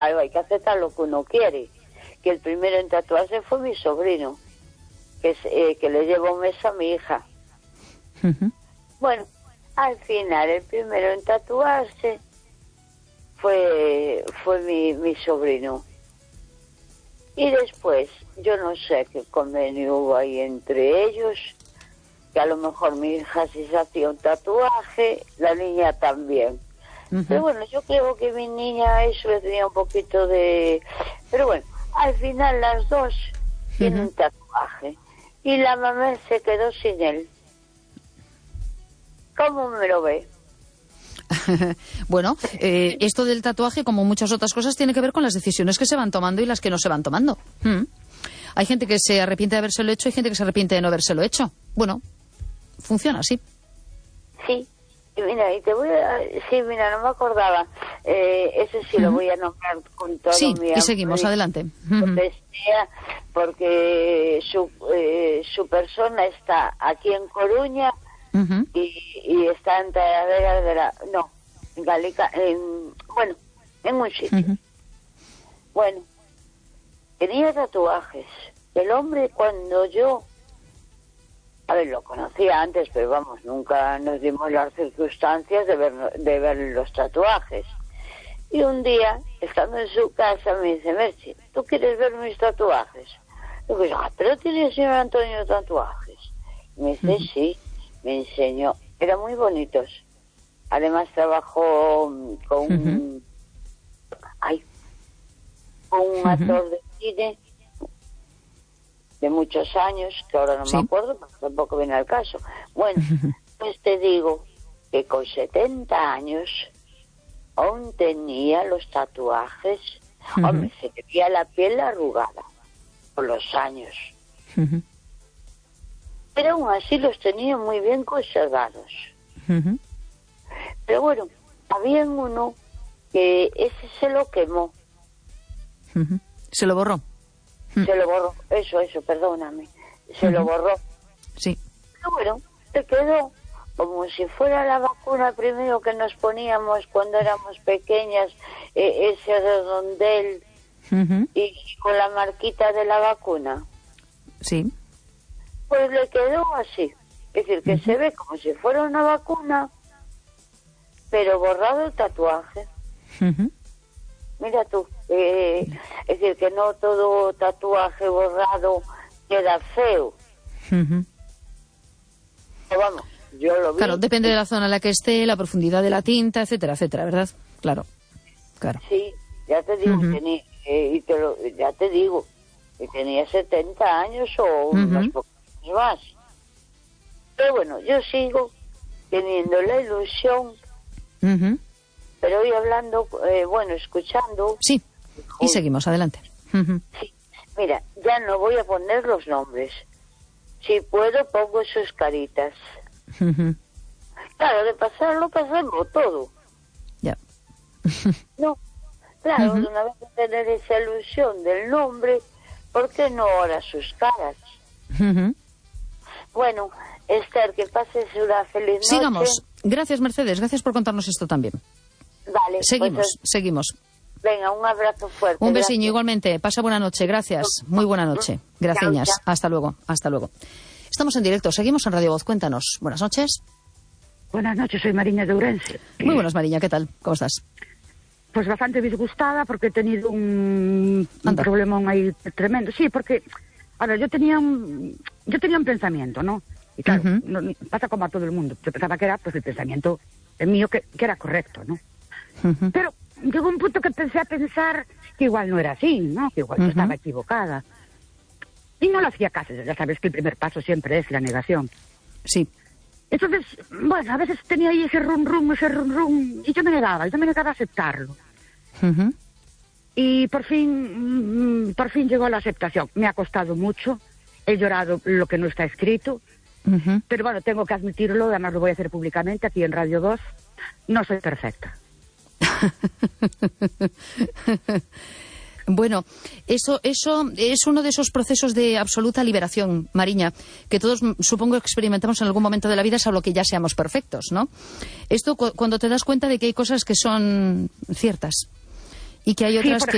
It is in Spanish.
hay que aceptar lo que uno quiere. Que el primero en tatuarse fue mi sobrino, que le llevo un mes a mi hija. Bueno, al final el primero en tatuarse fue mi sobrino. Y después, yo no sé qué convenio hubo ahí entre ellos, que a lo mejor mi hija sí se hacía un tatuaje, la niña también. Pero bueno, yo creo que mi niña eso le tenía un poquito de... Pero bueno, al final las dos tienen un tatuaje. Y la mamá se quedó sin él. ¿Cómo me lo ve? Bueno, esto del tatuaje, como muchas otras cosas, tiene que ver con las decisiones que se van tomando y las que no se van tomando. Hay gente que se arrepiente de habérselo hecho y gente que se arrepiente de no habérselo hecho. Bueno, funciona así. Sí, y mira, mira, no me acordaba. Ese sí lo voy a nombrar con todo mi amor. Sí, y seguimos, adelante. Porque su persona está aquí en Coruña y está en Talavera en Galicia, en un sitio. Bueno, tenía tatuajes. El hombre, cuando yo... A ver, lo conocía antes, pero vamos, nunca nos dimos las circunstancias de ver los tatuajes. Y un día, estando en su casa, me dice: Merche, ¿tú quieres ver mis tatuajes? Y digo, pero tiene el señor Antonio tatuajes. Y me dice, sí, me enseñó. Eran muy bonitos. Además trabajó con un actor de cine de muchos años, que ahora no me acuerdo, pero tampoco viene al caso. Bueno, pues te digo que con 70 años aún tenía los tatuajes. Hombre, se le veía la piel arrugada por los años. Pero aún así los tenía muy bien conservados. Pero bueno, había uno que ese se lo quemó. ¿Se lo borró? Se lo borró, eso, perdóname. Se lo borró. Sí. Pero bueno, se quedó como si fuera la vacuna primero que nos poníamos cuando éramos pequeñas, ese redondel y con la marquita de la vacuna. Sí. Pues le quedó así. Es decir, que se ve como si fuera una vacuna, pero borrado el tatuaje. Mira tú, es decir, que no todo tatuaje borrado queda feo. Pero vamos, yo lo vi. Claro, depende de la zona en la que esté, la profundidad de la tinta, etcétera, etcétera, ¿verdad? Claro. Sí, ya te digo, que tenía 70 años o unos pocos más. Pero bueno, yo sigo teniendo la ilusión, pero hoy hablando, escuchando... Sí, y seguimos, adelante. Sí, mira, ya no voy a poner los nombres. Si puedo, pongo sus caritas. Claro, de pasarlo, pasamos todo. Ya. No, claro, de una vez de tener esa ilusión del nombre, ¿por qué no ahora sus caras? Bueno, Esther, que pases una feliz noche. Sigamos. Gracias, Mercedes. Gracias por contarnos esto también. Vale. Seguimos. Venga, un abrazo fuerte. Un besiño igualmente. Pasa buena noche. Gracias. Muy buena noche. Gracias. Hasta luego. Estamos en directo. Seguimos en Radio Voz. Cuéntanos. Buenas noches. Buenas noches, soy Mariña de Ourense. Muy buenas, Mariña. ¿Qué tal? ¿Cómo estás? Pues bastante disgustada porque he tenido un problemón ahí tremendo. Sí, porque, a ver, yo tenía un pensamiento, ¿no? Y claro, pasa como a todo el mundo. Yo pensaba que era pues el pensamiento mío que era correcto, ¿no? Pero llegó un punto que empecé a pensar que igual no era así, ¿no? Que igual yo estaba equivocada. Y no le hacía caso. Ya sabes que el primer paso siempre es la negación. Sí. Entonces, bueno, a veces tenía ahí ese rum, y yo me negaba a aceptarlo. Y por fin llegó la aceptación. Me ha costado mucho, he llorado lo que no está escrito, pero bueno, tengo que admitirlo, además lo voy a hacer públicamente aquí en Radio 2, no soy perfecta. Bueno, eso es uno de esos procesos de absoluta liberación, Mariña, que todos supongo experimentamos en algún momento de la vida, salvo que ya seamos perfectos, ¿no? Esto cuando te das cuenta de que hay cosas que son ciertas y que hay otras que